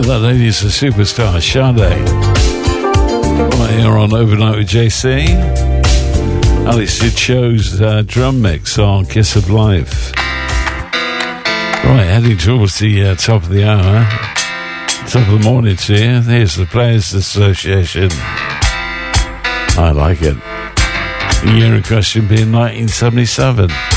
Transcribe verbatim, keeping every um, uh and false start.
that lady's a superstar, Sade. Right here on Overnight with J C. Alex did show's uh, drum mix on Kiss of Life. Right, heading towards the uh, top of the hour. Top of the morning to you. Here's the Players Association. I like it. The year in question being nineteen seventy-seven.